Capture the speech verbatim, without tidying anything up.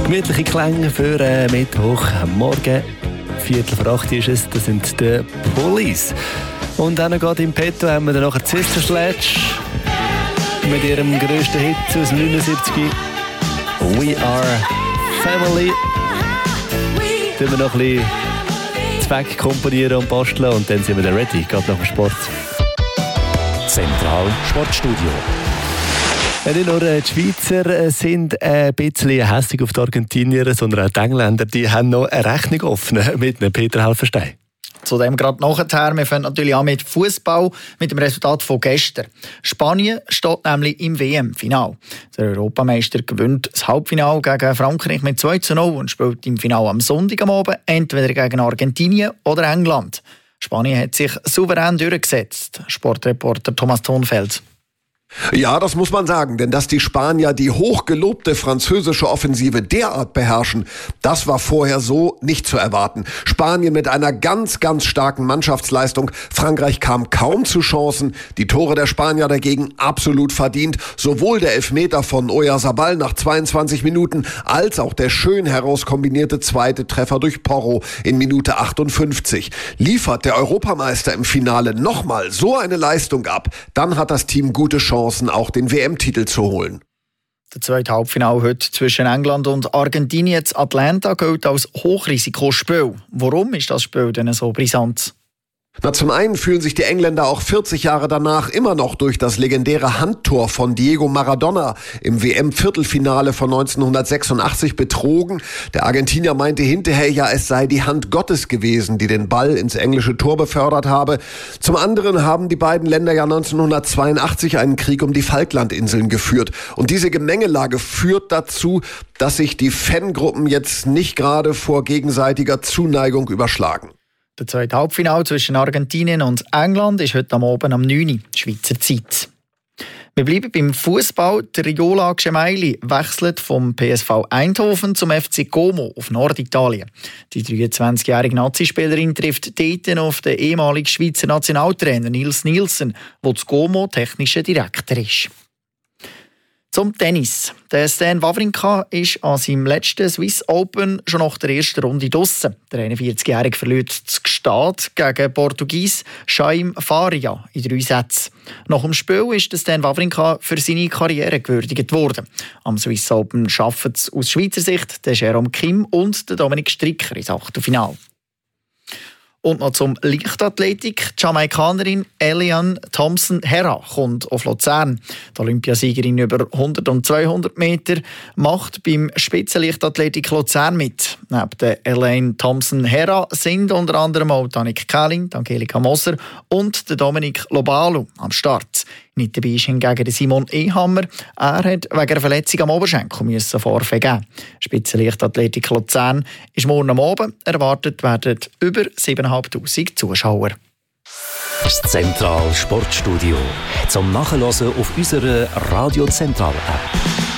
Gemütliche Klänge für äh, Mittwoch. Morgen, Viertel vor acht ist es, das sind die Police. Und dann geht im Petto haben wir dann noch eine Sister Sledge mit ihrem grössten Hit aus neunundsiebzig. We Are Family. Tun wir noch ein bisschen Zweck komponieren und basteln und dann sind wir dann ready. Geht nach dem Sport. Zentral Sportstudio. Ja, nicht nur die Schweizer sind ein bisschen hässlich auf die Argentinier, sondern auch die Engländer, die haben noch eine Rechnung offen mit einem Peter Helfenstein. Zudem gerade nachher, wir fangen natürlich an mit Fußball, mit dem Resultat von gestern. Spanien steht nämlich im W M-Final. Der Europameister gewinnt das Halbfinale gegen Frankreich mit zwei zu null und spielt im Finale am Sonntag am Abend entweder gegen Argentinien oder England. Spanien hat sich souverän durchgesetzt. Sportreporter Thomas Thonfeld. Ja, das muss man sagen, denn dass die Spanier die hochgelobte französische Offensive derart beherrschen, das war vorher so nicht zu erwarten. Spanien mit einer ganz, ganz starken Mannschaftsleistung. Frankreich kam kaum zu Chancen. Die Tore der Spanier dagegen absolut verdient. Sowohl der Elfmeter von Oyarzabal nach zweiundzwanzig Minuten als auch der schön herauskombinierte zweite Treffer durch Porro in Minute achtundfünfzig. Liefert der Europameister im Finale nochmal so eine Leistung ab, dann hat das Team gute Chancen, auch den W M-Titel zu holen. Der zweite Halbfinale heute zwischen England und Argentinien in Atlanta gilt als Hochrisikospiel. Warum ist das Spiel denn so brisant? Na, zum einen fühlen sich die Engländer auch vierzig Jahre danach immer noch durch das legendäre Handtor von Diego Maradona im W M-Viertelfinale von neunzehnhundertsechsundachtzig betrogen. Der Argentinier meinte hinterher, ja, es sei die Hand Gottes gewesen, die den Ball ins englische Tor befördert habe. Zum anderen haben die beiden Länder ja neunzehnhundertzweiundachtzig einen Krieg um die Falklandinseln geführt. Und diese Gemengelage führt dazu, dass sich die Fangruppen jetzt nicht gerade vor gegenseitiger Zuneigung überschlagen. Der zweite Halbfinale zwischen Argentinien und England ist heute am Abend um neun Uhr Schweizer Zeit. Wir bleiben beim Fußball. Der Riola Gemeili wechselt vom P S V Eindhoven zum F C Como auf Norditalien. Die dreiundzwanzigjährige Nazi-Spielerin trifft dort auf den ehemaligen Schweizer Nationaltrainer Nils Nielsen, der zu Como technischer Direktor ist. Zum Tennis. Der Stan Wawrinka ist an seinem letzten Swiss Open schon nach der ersten Runde draussen. Der einundvierzigjährige verliert zu Gstaad gegen Portugies Chaim Faria in drei Sätzen. Nach dem Spiel ist der Stan Wawrinka für seine Karriere gewürdigt worden. Am Swiss Open schaffen es aus Schweizer Sicht der Jerome Kim und der Dominik Stricker ins Achtelfinale. Und noch zum Leichtathletik. Die Jamaikanerin Eliane Thompson-Herah kommt auf Luzern. Die Olympiasiegerin über hundert und zweihundert Meter macht beim Spitzenleichtathletik Luzern mit. Neben der Eliane Thompson-Herah sind unter anderem auch Annick Kähling, Angelika Moser und der Dominik Lobalu am Start. Nicht dabei ist hingegen Simon Ehammer. Er hat wegen einer Verletzung am Oberschenkel Vorfälle geben. Spitzenleichtathletik Luzern ist morgen am Abend. Erwartet werden über siebentausendfünfhundert Zuschauer. Das Zentral Sportstudio zum Nachhören auf unserer Radio Zentral App.